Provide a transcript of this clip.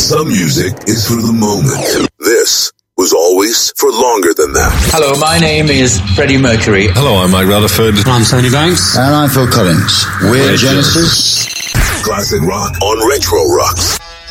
Some music is for the moment. This was always for longer than that. Hello, my name is Freddie Mercury. Hello, I'm Mike Rutherford. I'm Tony Banks. And I'm Phil Collins. We're Genesis. Classic rock on Retro Rocks.